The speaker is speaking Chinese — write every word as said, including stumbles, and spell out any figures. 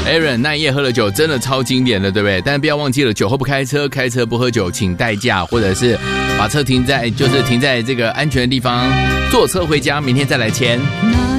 Aaron 那一夜喝了酒，真的超经典的，对不对？但是不要忘记了，酒后不开车，开车不喝酒，请代驾，或者是把车停在就是停在这个安全的地方，坐车回家，明天再来签。